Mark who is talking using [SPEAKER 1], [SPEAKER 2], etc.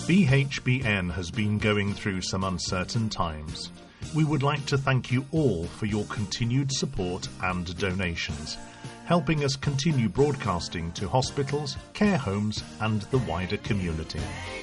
[SPEAKER 1] BHBN has been going through some uncertain times. We would like to thank you all for your continued support and donations, helping us continue broadcasting to hospitals, care homes and the wider community.